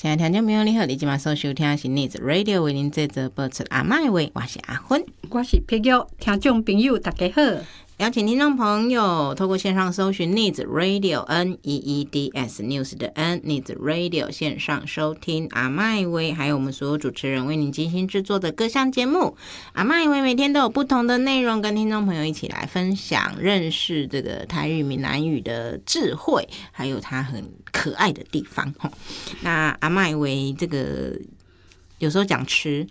亲爱的听众朋友，你好，你今晚所收听的是 News Radio 为您制作播出阿嬷的话，我是阿芬， 我是碧玉，听众朋友大家好。 邀请听众朋友透过线上搜寻 News Radio NEEDS News 的 News Radio 线上收听阿嬷的话，还有我们所有主持人为您精心制作的各项节目。阿嬷的话每天都有不同的内容，跟听众朋友一起来分享，认识这个台语闽南语的智慧，还有它很可爱的地方。那阿嬷的话这个有时候讲吃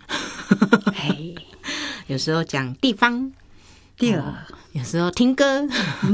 有时候讲地方， 对， 有时候听歌，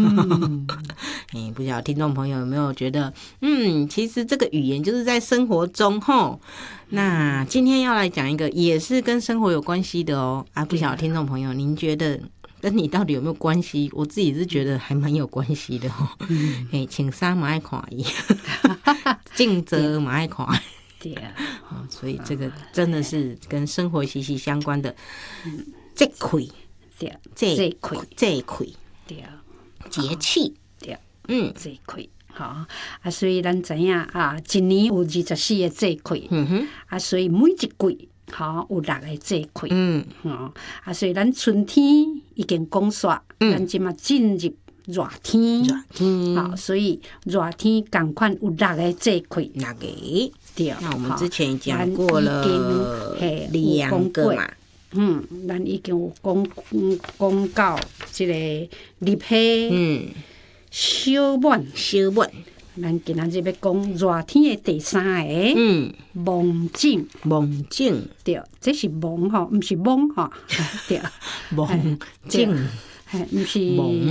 不晓得听众朋友有没有觉得，其实这个语言就是在生活中吼。那今天要来讲一个也是跟生活有关系的哦。不晓得听众朋友，您觉得跟你到底有没有关系？我自己是觉得还蛮有关系的哦。穿衫嘛爱看伊，静坐嘛爱看。 对啊， 所以这个真的是跟生活息息相关的。这块。 对， 这块， 对， 节气， 对，这块，所以咱知影一年有24个这块，所以每一季有6个这块，所以咱春天已经讲煞，咱即嘛进入热天，所以热天同款有6个这块 ，6个， 对。 那我们之前也讲过了2个嘛。 咱已经有讲到这个立夏，小满，咱今仔日要讲热天的第3个，芒種，对，这是芒吼，不是芒吼，对， 芒種， 不是芒。